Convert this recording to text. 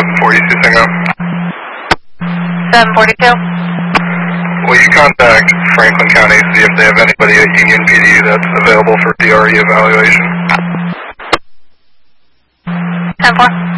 742 Singo. 742. Will you contact Franklin County, see if they have anybody at Union PD that's available for DRE evaluation? 10-4.